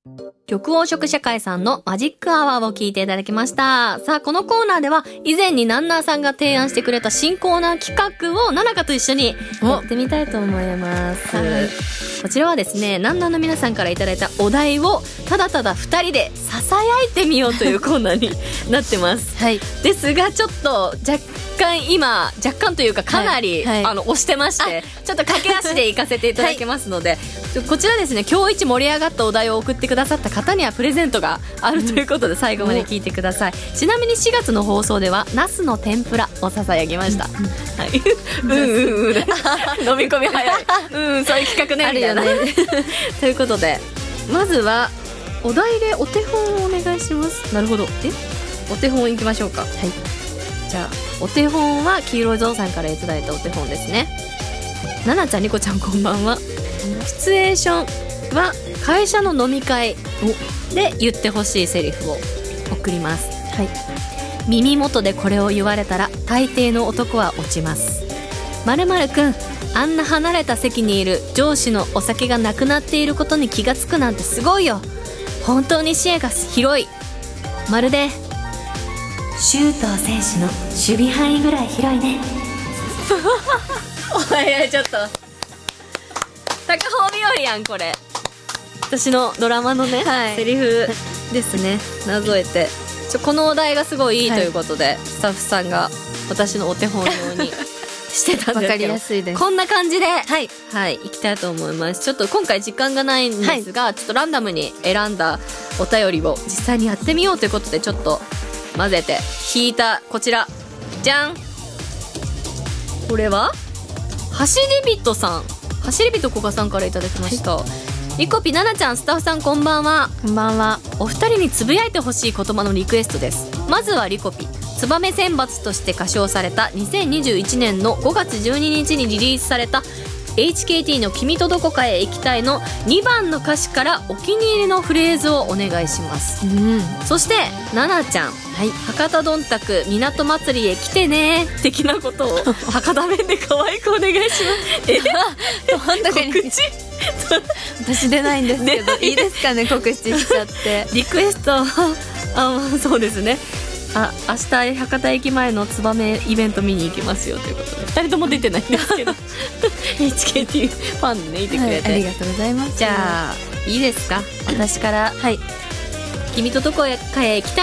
緑黄色社会さんのマジックアワーを聞いていただきました。さあ、このコーナーでは以前にナンナーさんが提案してくれた新コーナー企画をナナカと一緒にやってみたいと思います。こちらはですね、ナンナーの皆さんからいただいたお題をただただ2人で囁いてみようというコーナーになってます。はい。ですがちょっと若干というかかなり、押してまして、ちょっと駆け足で行かせていただきますので、こちらですね、今日一盛り上がったお題を送ってくださった方にはプレゼントがあるということで、最後まで聞いてください。ちなみに4月の放送ではナスの天ぷらをささやぎました。はい。飲み込み早い。そういう企画ね、みたいな。ということで、まずはお題でお手本をお願いします。なるほど。お手本いきましょうか。はい。じゃあお手本は黄色いゾウさんからいただいたお手本ですね。ななちゃん、にこちゃん、こんばんは。シチュエーションは会社の飲み会で言ってほしいセリフを送ります。はい。耳元でこれを言われたら大抵の男は落ちます。〇〇くん、あんな離れた席にいる上司のお酒がなくなっていることに気がつくなんてすごいよ。本当に視野が広い。まるで周東選手の守備範囲ぐらい広いね。おいちょっと高穂日和やん、これ。私のドラマのね、セリフですね。なぞえてこのお題がすごいいいということで、スタッフさんが私のお手本用にしてたんですけど、わかりやすいです。こんな感じでいきたいと思います。ちょっと今回時間がないんですが、ちょっとランダムに選んだお便りを実際にやってみようということで、ちょっと混ぜて引いたこちら、じゃん。これは走り人さん、走り人こがさんからいただきました。リコピ、ナナちゃん、スタッフさん、こんばんは。こんばんは。お二人につぶやいてほしい言葉のリクエストです。まずはリコピ、ツバメ選抜として歌唱された2021年の5月12日にリリースされた HKT の君とどこかへ行きたいの2番の歌詞からお気に入りのフレーズをお願いします。そしてナナちゃん、博多どんたく港祭りへ来てね的なことを博多弁で可愛くお願いします。告知私出ないんですけどいいですかね、告知しちゃって。 リクエストそうですね。明日博多駅前のツバメイベント見に行きますよということで、2人とも出てないんですけどHKT ファンでね、いてくれて、 ありがとうございます。 じゃあいいですか、私から。君とどこかへ行きたい